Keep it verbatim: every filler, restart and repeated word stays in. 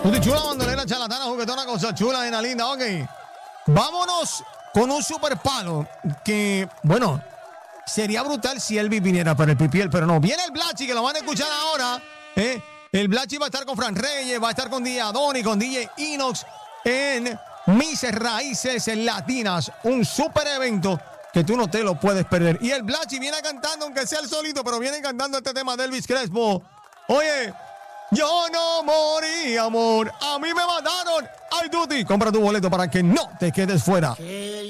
Tuti chula, bandolera, charlatana, juguetona, cosa chula, nena linda. Ok, vámonos con un super palo que, bueno, sería brutal si Elvis viniera para el Pipiel, pero no. Viene el Blachi, que lo van a escuchar ahora. ¿eh? El Blachi va a estar con Fran Reyes, va a estar con D J Adoni, con D J Inox en Mis Raíces Latinas. Un super evento que tú no te lo puedes perder. Y el Blachi viene cantando, aunque sea el solito, pero viene cantando este tema de Elvis Crespo. Oye, yo no morí, amor. A mí me mataron. Ay, Tuti, compra tu boleto para que no te quedes fuera.